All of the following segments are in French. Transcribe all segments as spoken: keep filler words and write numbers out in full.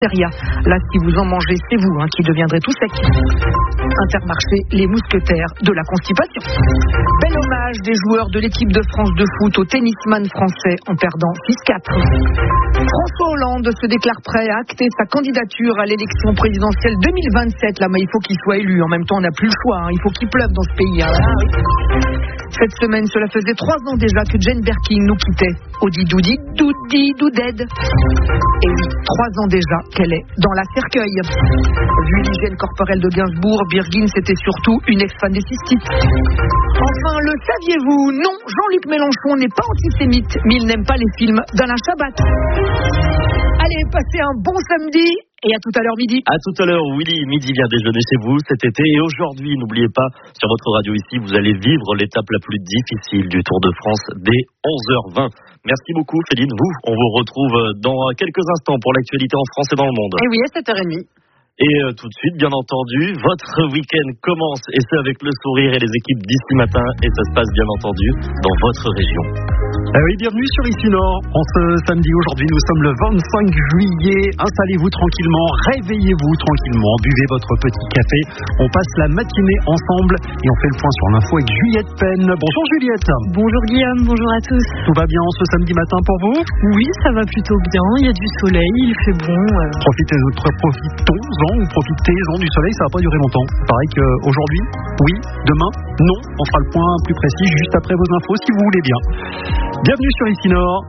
Là, si vous en mangez, c'est vous hein, qui deviendrez tout sec. Intermarché, les mousquetaires de la constipation. Bel hommage des joueurs de l'équipe de France de foot au tennisman français en perdant six quatre. François Hollande se déclare prêt à acter sa candidature à l'élection présidentielle deux mille vingt-sept. Là, mais il faut qu'il soit élu. En même temps, on n'a plus le choix. Hein. Il faut qu'il pleuve dans ce pays. Hein. Ah, oui. Cette semaine, cela faisait trois ans déjà que Jane Birkin nous quittait. Audi doudi doudi douded. Et oui, trois ans déjà qu'elle est dans la cercueil. Vu l'hygiène corporelle de Gainsbourg, Birkin c'était surtout une ex-fan des cystites. Enfin, le saviez-vous? Non, Jean-Luc Mélenchon n'est pas antisémite, mais il n'aime pas les films d'Alain Chabat. Allez, passez un bon samedi. Et à tout à l'heure midi. À tout à l'heure, Willy. Midi vient déjeuner chez vous cet été. Et aujourd'hui, n'oubliez pas, sur votre radio ici, vous allez vivre l'étape la plus difficile du Tour de France dès onze heures vingt. Merci beaucoup, Féline. Vous, on vous retrouve dans quelques instants pour l'actualité en France et dans le monde. Et oui, à sept heures trente. Et euh, tout de suite, bien entendu, votre week-end commence, et ce avec le sourire et les équipes d'ici matin, et ça se passe bien entendu dans votre région. Ah oui, bienvenue sur Ici Nord. En ce samedi, aujourd'hui, nous sommes le vingt-cinq juillet. Installez-vous tranquillement, réveillez-vous tranquillement, buvez votre petit café. On passe la matinée ensemble et on fait le point sur l'info avec Juliette Penn. Bonjour Juliette. Bonjour Guillaume, bonjour à tous. Tout va bien ce samedi matin pour vous? Oui, ça va plutôt bien. Il y a du soleil, il fait bon. Euh... Profitez, profitons-en ou profitez-en du soleil, ça va pas durer longtemps. Pareil qu'aujourd'hui, oui, demain, non. On fera le point plus précis juste après vos infos si vous voulez bien. Bienvenue sur Ici Nord.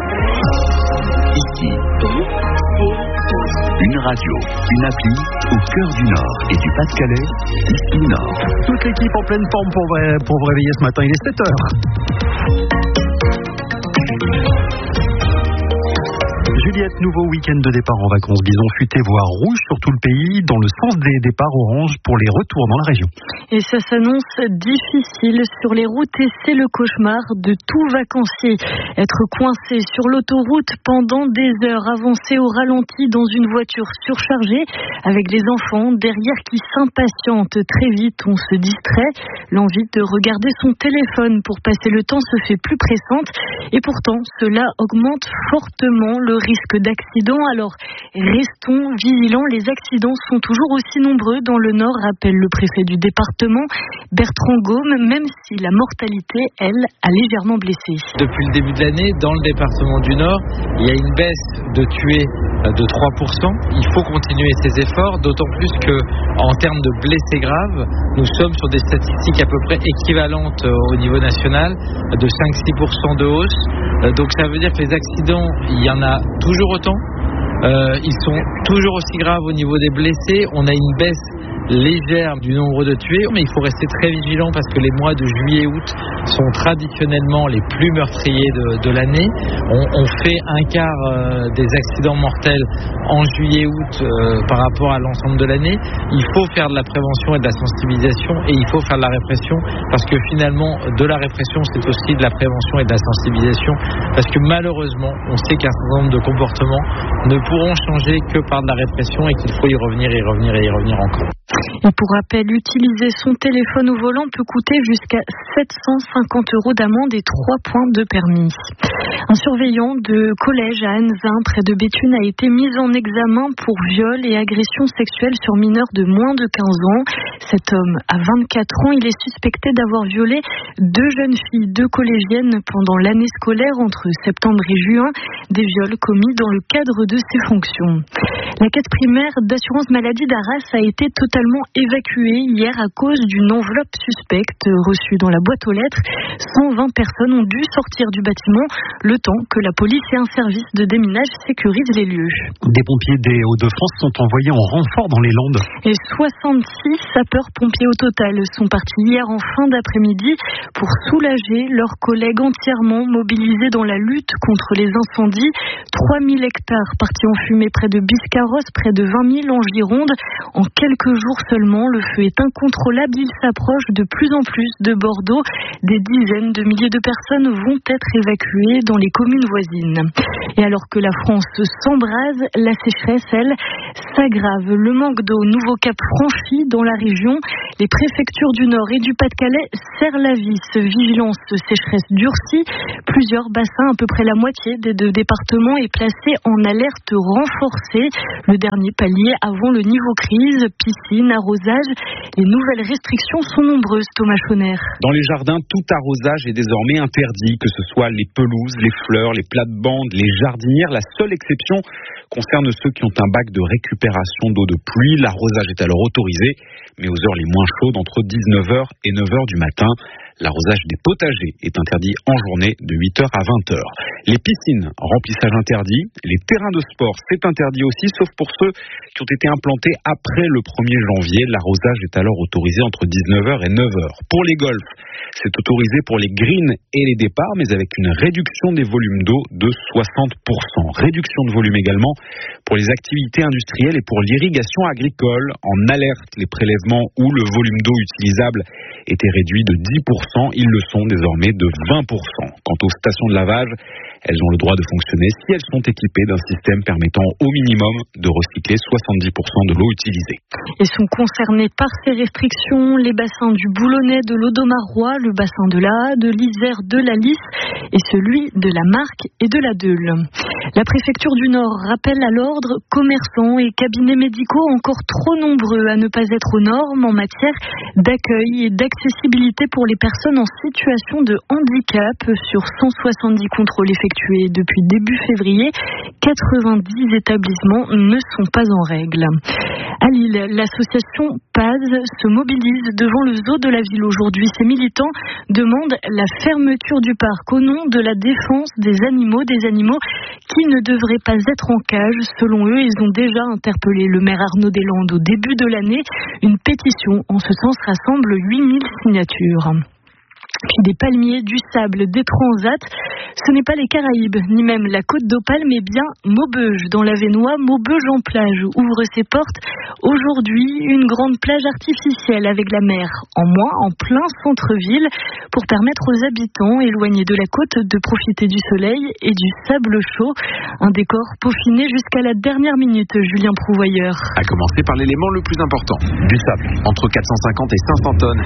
Ici, une radio, une appli au cœur du Nord et du Pas-de-Calais. Ici Nord. Toute l'équipe en pleine forme pour, pour vous réveiller ce matin. Il est sept heures. Juliette, nouveau week-end de départ en vacances. Bison futé, voire rouge sur tout le pays, dans le sens des départs orange pour les retours dans la région. Et ça s'annonce difficile sur les routes et c'est le cauchemar de tout vacancier. Être coincé sur l'autoroute pendant des heures, avancer au ralenti dans une voiture surchargée avec les enfants derrière qui s'impatientent. Très vite, on se distrait. L'envie de regarder son téléphone pour passer le temps se fait plus pressante. Et pourtant, cela augmente fortement le risque d'accident. Alors, restons vigilants. Les accidents sont toujours aussi nombreux dans le Nord, rappelle le préfet du département, Bertrand Gaume, même si la mortalité, elle, a légèrement blessé. Depuis le début de l'année, dans le département du Nord, il y a une baisse de tués de trois pour cent. Il faut continuer ces efforts, d'autant plus qu'en termes de blessés graves, nous sommes sur des statistiques à peu près équivalentes au niveau national, de cinq à six pour cent de hausse. Donc ça veut dire que les accidents, il y en a toujours autant. Euh, ils sont toujours aussi graves au niveau des blessés. On a une baisse légère du nombre de tués, mais il faut rester très vigilant parce que les mois de juillet et août sont traditionnellement les plus meurtriers de, de l'année. On, on fait un quart euh, des accidents mortels en juillet et août euh, par rapport à l'ensemble de l'année. Il faut faire de la prévention et de la sensibilisation et il faut faire de la répression parce que finalement de la répression c'est aussi de la prévention et de la sensibilisation parce que malheureusement on sait qu'un certain nombre de comportements ne pourront changer que par de la répression et qu'il faut y revenir et y revenir et y revenir encore. Et pour rappel, utiliser son téléphone au volant peut coûter jusqu'à sept cent cinquante euros d'amende et trois points de permis. Un surveillant de collège à Anzin, près de Béthune, a été mis en examen pour viol et agression sexuelle sur mineurs de moins de quinze ans. Cet homme a vingt-quatre ans. Il est suspecté d'avoir violé deux jeunes filles, deux collégiennes, pendant l'année scolaire entre septembre et juin. Des viols commis dans le cadre de ses fonctions. La caisse primaire d'assurance maladie d'Arras a été totalement évacuée hier à cause d'une enveloppe suspecte reçue dans la boîte aux lettres. cent vingt personnes ont dû sortir du bâtiment le temps que la police et un service de déminage sécurisent les lieux. Des pompiers des Hauts-de-France sont envoyés en renfort dans les Landes. Et soixante-six sapeurs-pompiers au total sont partis hier en fin d'après-midi pour soulager leurs collègues entièrement mobilisés dans la lutte contre les incendies. trois mille hectares partis en fumée près de Biscarrosse, près de vingt mille en Gironde. En quelques jours seulement, le feu est incontrôlable. Il s'approche de plus en plus de Bordeaux. Des dizaines de milliers de personnes vont être évacuées dans les communes voisines. Et alors que la France s'embrase, la sécheresse, elle, s'aggrave. Le manque d'eau, nouveau cap franchi dans la région. Les préfectures du Nord et du Pas-de-Calais serrent la vis. Vigilance sécheresse durcie. Plusieurs bassins, à peu près la moitié des deux départements, est placé en alerte renforcée. Le dernier palier avant le niveau crise, piscine, arrosage. Les nouvelles restrictions sont nombreuses, Thomas Schoner. Dans les jardins, tout arrosage est désormais interdit, que ce soit les pelouses, les fleurs, les plates-bandes, les jardinières. La seule exception concerne ceux qui ont un bac de récupération d'eau de pluie. L'arrosage est alors autorisé, mais aux heures les moins chaudes, entre dix-neuf heures et neuf heures du matin. L'arrosage des potagers est interdit en journée de huit heures à vingt heures. Les piscines, remplissage interdit. Les terrains de sport, c'est interdit aussi, sauf pour ceux qui ont été implantés après le premier janvier. L'arrosage est alors autorisé entre dix-neuf heures et neuf heures. Pour les golfs, c'est autorisé pour les greens et les départs, mais avec une réduction des volumes d'eau de soixante pour cent. Réduction de volume également pour les activités industrielles et pour l'irrigation agricole. En alerte, les prélèvements où le volume d'eau utilisable était réduit de dix pour cent. Ils le sont désormais de vingt pour cent. Quant aux stations de lavage, elles ont le droit de fonctionner si elles sont équipées d'un système permettant au minimum de recycler soixante-dix pour cent de l'eau utilisée. Et sont concernés par ces restrictions les bassins du Boulonnais, de l'Audomarois, le bassin de la de l'Isère, de la Lys et celui de la Marque et de la Deule. La préfecture du Nord rappelle à l'ordre commerçants et cabinets médicaux encore trop nombreux à ne pas être aux normes en matière d'accueil et d'accessibilité pour les personnes en situation de handicap. Sur cent soixante-dix contrôles effectués depuis début février, quatre-vingt-dix établissements ne sont pas en règle. À Lille, l'association P A Z se mobilise devant le zoo de la ville aujourd'hui. Ces militants demandent la fermeture du parc au nom de la défense des animaux, des animaux qui ne devraient pas être en cage. Selon eux, ils ont déjà interpellé le maire Arnaud Deslandes au début de l'année. Une pétition en ce sens rassemble huit mille signatures. Puis des palmiers, du sable, des transats. Ce n'est pas les Caraïbes, ni même la Côte d'Opale, mais bien Maubeuge. Dans l'Avesnois, Maubeuge en plage ouvre ses portes. Aujourd'hui, une grande plage artificielle avec la mer en moins, en plein centre-ville, pour permettre aux habitants éloignés de la côte de profiter du soleil et du sable chaud. Un décor peaufiné jusqu'à la dernière minute, Julien Prouvoyeur. À commencer par l'élément le plus important, du sable. Entre quatre cent cinquante et cinq cents tonnes.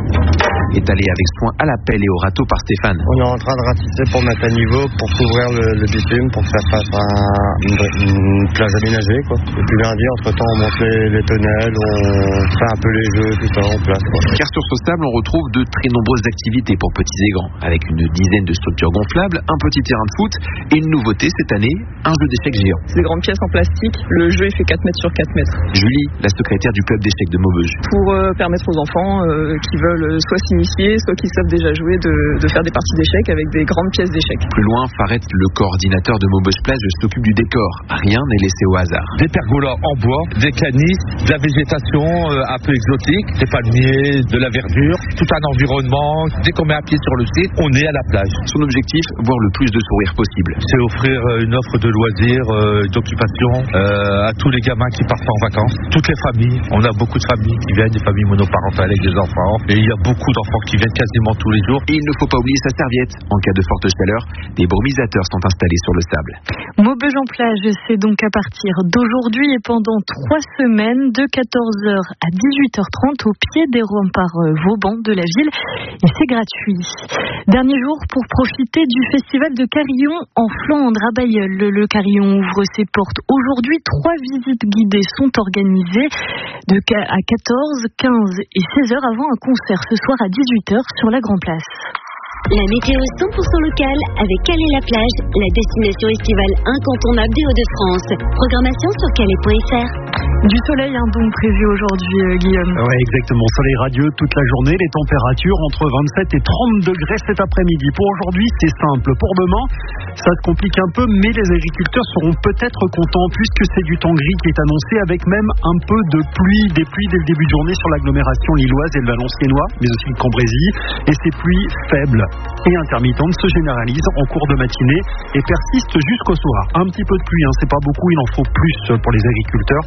Étalé avec soin à la pelle et au râteau par Stéphane. On est en train de ratisser pour mettre à niveau, pour couvrir le, le bitume, pour que ça fasse un, une, une plage aménagée, quoi. Et puis lundi, entre-temps, on monte les, les tonnelles, on fait un peu les jeux, tout ça en place, quoi. Car sur ce sable, on retrouve de très nombreuses activités pour petits et grands, avec une dizaine de structures gonflables, un petit terrain de foot et une nouveauté cette année, un jeu d'échecs géant. C'est des grandes pièces en plastique, le jeu il fait quatre mètres sur quatre mètres. Julie, la secrétaire du club d'échecs de Maubeuge. Pour euh, permettre aux enfants euh, qui veulent soit s'initier, soit qui savent déjà jouer, de, de faire des parties d'échecs avec des grandes pièces d'échecs. Plus loin, Faret, le coordinateur de Maubeuge Plage, s'occupe du décor. Rien n'est laissé au hasard. Des pergolas en bois, des canisses, de la végétation euh, un peu exotique, des palmiers, de la verdure, tout un environnement. Dès qu'on met un pied sur le site, on est à la plage. Son objectif, voir le plus de sourires possible. C'est offrir une offre de loisirs, euh, d'occupation euh, à tous les gamins qui partent en vacances. Toutes les familles, on a beaucoup de familles qui viennent, des familles monoparentales avec des enfants. Et il y a beaucoup d'enfants qui viennent quasiment tous les jours. Et il ne faut pas oublier sa serviette. En cas de forte chaleur, des brumisateurs sont installés sur le sable. Maubeuge en plage, c'est donc à partir d'aujourd'hui et pendant trois semaines, de quatorze heures à dix-huit heures trente, au pied des remparts Vauban de la ville. Et c'est gratuit. Dernier jour pour profiter du festival de Carillon en Flandre, à Bailleul. Le Carillon ouvre ses portes aujourd'hui. Trois visites guidées sont organisées de à quatorze, quinze et seize heures avant un concert ce soir à dix-huit heures sur la Grand Place. La météo cent pour cent locale avec Calais la plage, la destination estivale incontournable des Hauts-de-France. Programmation sur calais point f r. Du soleil hein, donc prévu aujourd'hui, euh, Guillaume. Oui, exactement. Soleil radieux toute la journée. Les températures entre vingt-sept et trente degrés cet après-midi. Pour aujourd'hui, c'est simple. Pour demain, ça se complique un peu, mais les agriculteurs seront peut-être contents puisque c'est du temps gris qui est annoncé avec même un peu de pluie. Des pluies dès le début de journée sur l'agglomération lilloise et le Valenciennois, mais aussi le Cambrésis. Et ces pluies faibles et intermittentes se généralisent en cours de matinée et persistent jusqu'au soir. Un petit peu de pluie, hein, c'est pas beaucoup, il en faut plus pour les agriculteurs. Euh,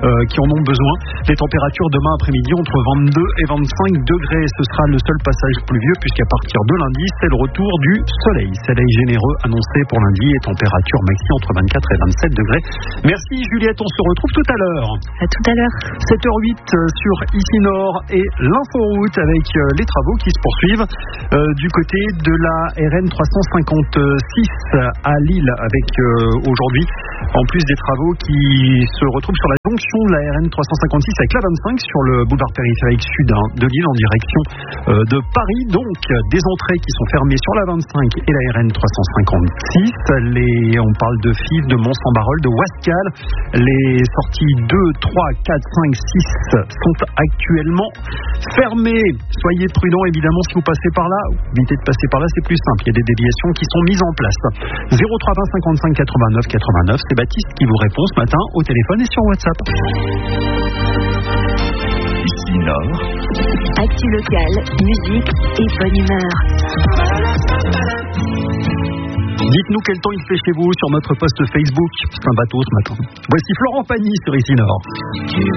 euh, qui en ont besoin. Les températures demain après-midi entre vingt-deux et vingt-cinq degrés. Ce sera le seul passage pluvieux puisqu'à partir de lundi, c'est le retour du soleil. Soleil généreux annoncé pour lundi et température maxi entre vingt-quatre et vingt-sept degrés. Merci Juliette, on se retrouve tout à l'heure. À tout à l'heure. sept heures huit sur Ici Nord et l'inforoute avec les travaux qui se poursuivent euh, du côté de la R N trois cent cinquante-six à Lille avec euh, aujourd'hui, en plus des travaux qui se retrouvent sur la jonction de la R N trois cent cinquante-six avec la vingt-cinq sur le boulevard périphérique sud hein, de Lille en direction euh, de Paris. Donc des entrées qui sont fermées sur la vingt-cinq et la R N trois cent cinquante-six. Les, on parle de Fives, de Mont-Saint-Barreul, de Wascal. Les sorties deux, trois, quatre, cinq, six sont actuellement fermées. Soyez prudents évidemment si vous passez par là. Évitez de passer par là, c'est plus simple. Il y a des déviations qui sont mises en place. zéro trois vingt cinquante-cinq quatre-vingt-neuf quatre-vingt-neuf. C'est Baptiste qui vous répond ce matin au téléphone et sur WhatsApp. Ici Nord. Actu locale, musique et bonne humeur. Dites-nous quel temps il fait chez vous sur notre post Facebook. C'est un bateau ce matin. Voici Florent Pagny sur Ici Nord.